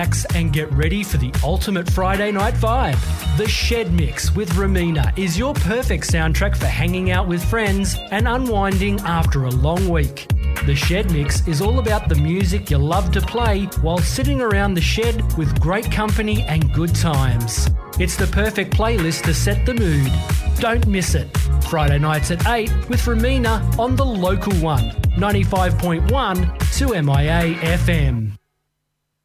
Relax and get ready for the ultimate Friday night vibe. The Shed Mix with Ramina is your perfect soundtrack for hanging out with friends and unwinding after a long week. The Shed Mix is all about the music you love to play while sitting around the shed with great company and good times. It's the perfect playlist to set the mood. Don't miss it. Friday nights at 8 with Ramina on the local one, 95.1 2MIA FM.